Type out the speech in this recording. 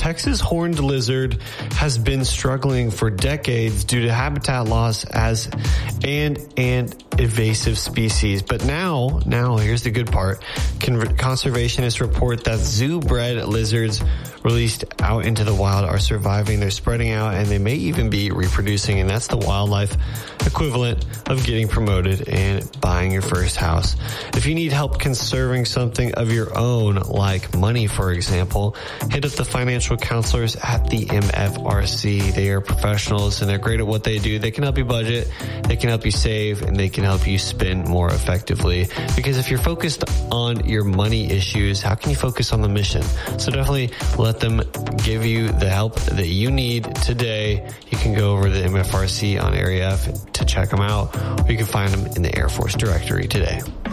Texas horned lizard has been struggling for decades due to habitat loss and invasive species. But now here's the good part. Conservationists report that zoo-bred lizards released out into the wild are surviving. They're spreading out, and they may even be reproducing, and that's the wildlife equivalent of getting promoted and buying your first house. If you need help conserving something of your own, like money, for example, hit up the financial counselors at the MFRC. They are professionals, and they're great at what they do. They can help you budget, they can help you save, and they can help you spend more effectively. Because if you're focused on your money issues, how can you focus on the mission? So definitely let them give you the help that you need today. You can go over to the MFRC on Area F to check them out, or you can find them in the Air Force directory today.